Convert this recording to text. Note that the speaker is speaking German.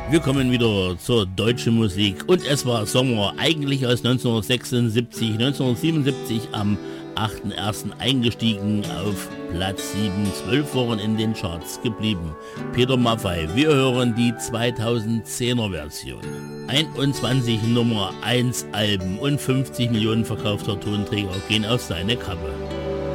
Wir kommen wieder zur deutschen Musik und es war Sommer, eigentlich aus 1976, 1977 am 8.1. eingestiegen, auf Platz 7, 12 Wochen in den Charts geblieben. Peter Maffay, wir hören die 2010er Version. 21 Nummer 1 Alben und 50 Millionen verkaufter Tonträger gehen auf seine Kappe.